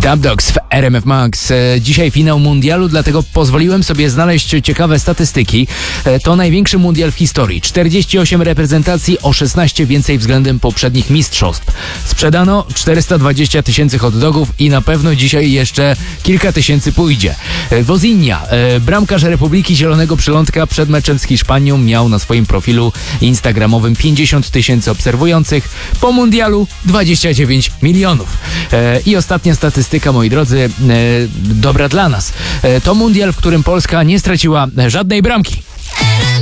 Dub Dogs w RMF Max. Dzisiaj finał mundialu, dlatego pozwoliłem sobie znaleźć ciekawe statystyki. To największy mundial w historii. 48 reprezentacji, o 16 więcej względem poprzednich mistrzostw. Sprzedano 420 000 hot dogów i na pewno dzisiaj jeszcze kilka tysięcy pójdzie. Wozinha, bramkarz Republiki Zielonego Przylądka, przed meczem z Hiszpanią miał na swoim profilu instagramowym 50 000 obserwujących. Po mundialu 29 milionów. I ostatnia statystyka, moi drodzy, dobra dla nas. To mundial, w którym Polska nie straciła żadnej bramki.